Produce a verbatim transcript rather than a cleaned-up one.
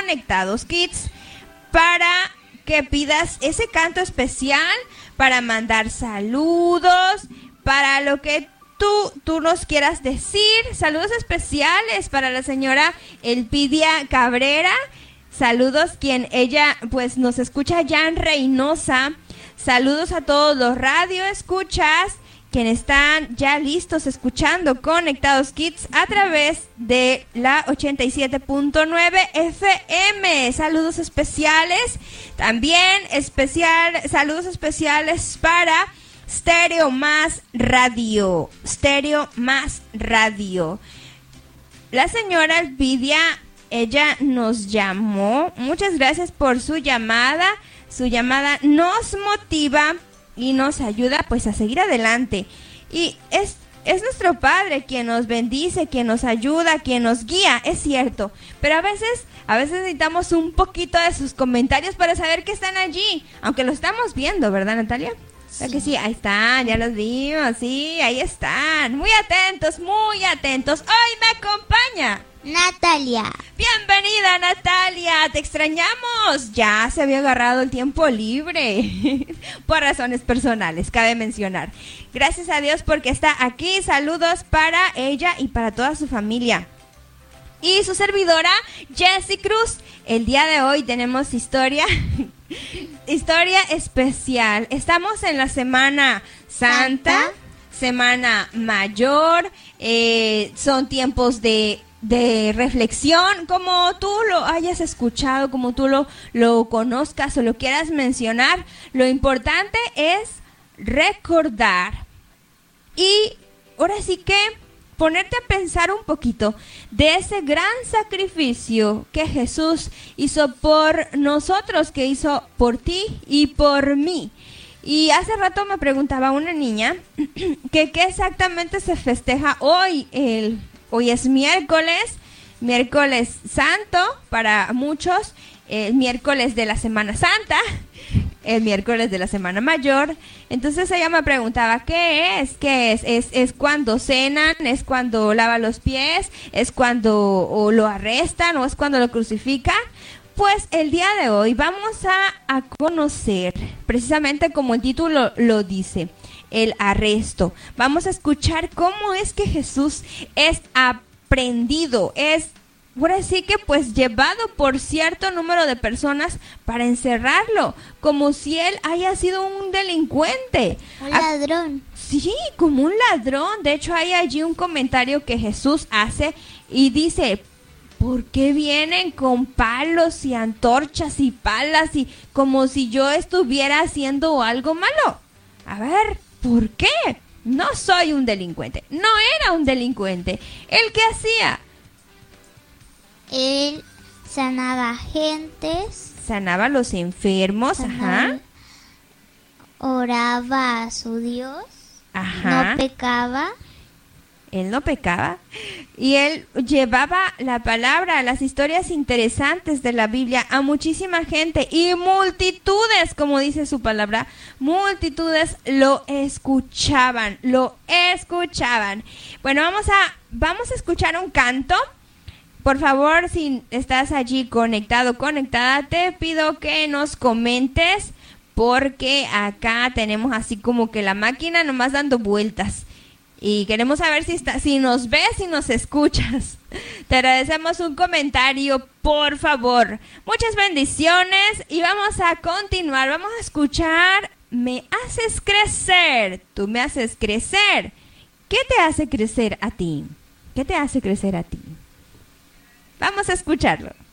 Conectados Kids para que pidas ese canto especial, para mandar saludos, para lo que tú, tú nos quieras decir. Saludos especiales para la señora Elpidia Cabrera. Saludos quien ella pues nos escucha ya en Reynosa. Saludos a todos los radio escuchas quienes están ya listos escuchando Conectados Kids a través de la ochenta y siete punto nueve F M. Saludos especiales, también especial, saludos especiales para Stereo Más Radio, Stereo Más Radio. La señora Elpidia, ella nos llamó, muchas gracias por su llamada, su llamada nos motiva y nos ayuda pues a seguir adelante. Y es, es nuestro Padre quien nos bendice, quien nos ayuda, quien nos guía, es cierto. Pero a veces, a veces necesitamos un poquito de sus comentarios para saber que están allí. Aunque lo estamos viendo, ¿verdad, Natalia? Sí. ¿Verdad que sí? Ahí están, ya los vimos, sí, ahí están. Muy atentos, muy atentos. Hoy me acompaña Natalia. Bienvenida, Natalia, te extrañamos. Ya se había agarrado el tiempo libre por razones personales, cabe mencionar. Gracias a Dios porque está aquí. Saludos para ella y para toda su familia. Y su servidora, Jessie Cruz. El día de hoy tenemos historia, historia especial. Estamos en la Semana Santa, Santa. Semana Mayor. Eh, son tiempos de... de reflexión, como tú lo hayas escuchado, como tú lo, lo conozcas o lo quieras mencionar. Lo importante es recordar y ahora sí que ponerte a pensar un poquito de ese gran sacrificio que Jesús hizo por nosotros, que hizo por ti y por mí. Y hace rato me preguntaba una niña que qué exactamente se festeja hoy. El Hoy es miércoles, miércoles santo para muchos, el miércoles de la Semana Santa, el miércoles de la Semana Mayor. Entonces ella me preguntaba, ¿qué es? ¿Qué es? ¿Es, es cuando cenan? ¿Es cuando lava los pies? ¿Es cuando o lo arrestan? ¿O es cuando lo crucifican? Pues el día de hoy vamos a, a conocer, precisamente como el título lo dice, el arresto. Vamos a escuchar cómo es que Jesús es aprendido, es, por así que pues llevado por cierto número de personas para encerrarlo, como si él haya sido un delincuente. Un ladrón. A, sí, como un ladrón. De hecho hay allí un comentario que Jesús hace y dice, ¿por qué vienen con palos y antorchas y palas y como si yo estuviera haciendo algo malo? A ver, ¿por qué? No soy un delincuente. No era un delincuente. ¿Él qué hacía? Él sanaba gentes. Sanaba a los enfermos, sanaba, ajá. Oraba a su Dios. Ajá. No pecaba. Él no pecaba. Y él llevaba la palabra, las historias interesantes de la Biblia a muchísima gente. Y multitudes, como dice su palabra, multitudes lo escuchaban, lo escuchaban. Bueno, vamos a, vamos a escuchar un canto. Por favor, si estás allí conectado, conectada, te pido que nos comentes, porque acá tenemos así como que la máquina nomás dando vueltas. Y queremos saber si, está, si nos ves y nos escuchas. Te agradecemos un comentario, por favor. Muchas bendiciones y vamos a continuar. Vamos a escuchar Me haces crecer. Tú me haces crecer. ¿Qué te hace crecer a ti? ¿Qué te hace crecer a ti? Vamos a escucharlo.